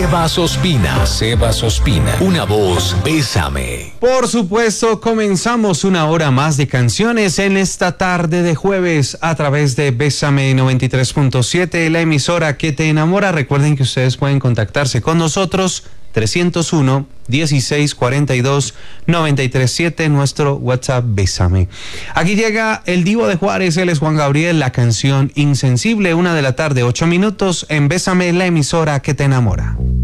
Sebas Ospina, una voz, Bésame. Por supuesto, comenzamos una hora más de canciones en esta tarde de jueves a través de Bésame 93.7, la emisora que te enamora. Recuerden que ustedes pueden contactarse con nosotros 301-1642-937, nuestro WhatsApp Bésame. Aquí llega el Divo de Juárez, él es Juan Gabriel, la canción Insensible, 1 de la tarde, 8 minutos en Bésame, la emisora que te enamora.